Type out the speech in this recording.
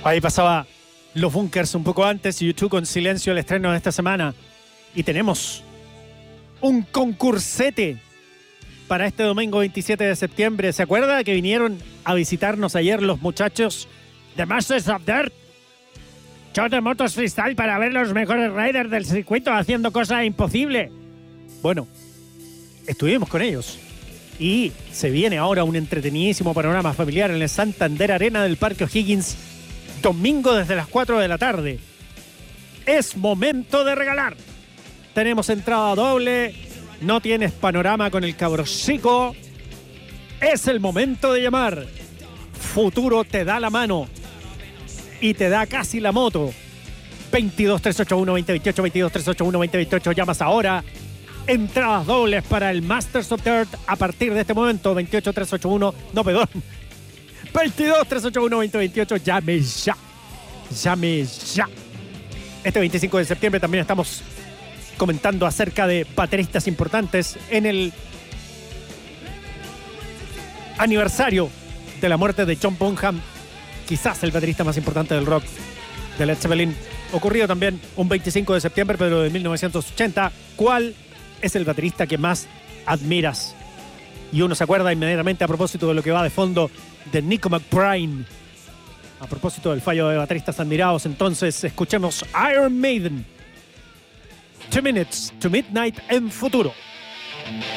Ahí pasaba Los Bunkers un poco antes y YouTube con Silencio, el estreno de esta semana. Y tenemos un concursete para este domingo 27 de septiembre. ¿Se acuerda que vinieron a visitarnos ayer los muchachos de Masters of Dirt? Show de motos freestyle para ver los mejores riders del circuito haciendo cosas imposibles. Bueno, estuvimos con ellos. Y se viene ahora un entretenidísimo panorama familiar en el Santander Arena del Parque O'Higgins, domingo desde las 4 de la tarde. Es momento de regalar. Tenemos entrada doble, no tienes panorama con el cabro chico. Es el momento de llamar. Futuro te da la mano y te da casi la moto. 22-381-2028, 22-381-2028, llamas ahora. Entradas dobles para el Masters of Dirt a partir de este momento. 28-381, no, perdón. 22-381-2028, llame ya. Llame ya. Este 25 de septiembre también estamos comentando acerca de bateristas importantes en el aniversario de la muerte de John Bonham, quizás el baterista más importante del rock de Led Zeppelin, ocurrido también un 25 de septiembre, pero de 1980. ¿Cuál es el baterista que más admiras? Y uno se acuerda inmediatamente, a propósito de lo que va de fondo, de Nico McBride. A propósito del fallo de bateristas admirados, entonces escuchemos Iron Maiden, 2 Minutes to Midnight en Futuro.